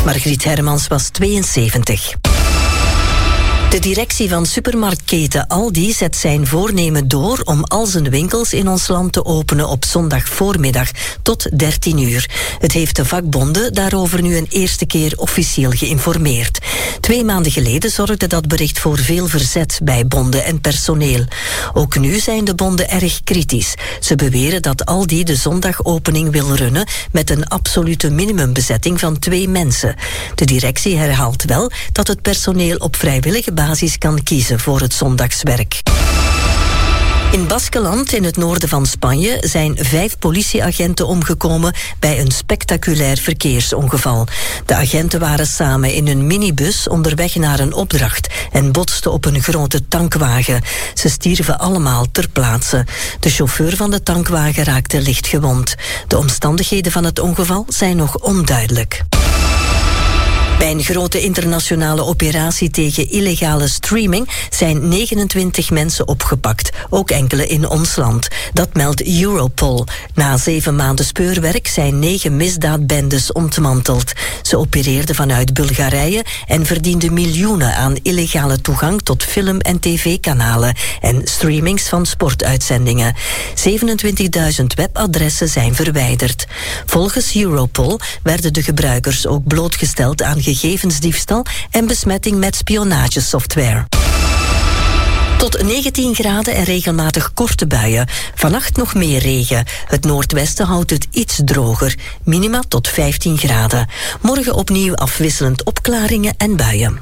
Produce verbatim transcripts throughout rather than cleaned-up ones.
Margriet Hermans was tweeënzeventig. De directie van supermarktketen Aldi zet zijn voornemen door om al zijn winkels in ons land te openen op zondag voormiddag tot dertien uur. Het heeft de vakbonden daarover nu een eerste keer officieel geïnformeerd. Twee maanden geleden zorgde dat bericht voor veel verzet bij bonden en personeel. Ook nu zijn de bonden erg kritisch. Ze beweren dat Aldi de zondagopening wil runnen met een absolute minimumbezetting van twee mensen. De directie herhaalt wel dat het personeel op vrijwillige basis basis kan kiezen voor het zondagswerk. In Baskeland, in het noorden van Spanje, zijn vijf politieagenten omgekomen bij een spectaculair verkeersongeval. De agenten waren samen in een minibus onderweg naar een opdracht en botsten op een grote tankwagen. Ze stierven allemaal ter plaatse. De chauffeur van de tankwagen raakte licht gewond. De omstandigheden van het ongeval zijn nog onduidelijk. Bij een grote internationale operatie tegen illegale streaming zijn negenentwintig mensen opgepakt, ook enkele in ons land. Dat meldt Europol. Na zeven maanden speurwerk zijn negen misdaadbendes ontmanteld. Ze opereerden vanuit Bulgarije en verdienden miljoenen aan illegale toegang tot film- en tv-kanalen en streamings van sportuitzendingen. zevenentwintigduizend webadressen zijn verwijderd. Volgens Europol werden de gebruikers ook blootgesteld aan gegevensdiefstal en besmetting met spionagesoftware. Tot negentien graden en regelmatig korte buien. Vannacht nog meer regen. Het noordwesten houdt het iets droger. Minima tot vijftien graden. Morgen opnieuw afwisselend opklaringen en buien.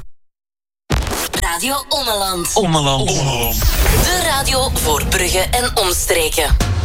Radio Ommeland. Ommeland. Ommeland. De radio voor Brugge en omstreken.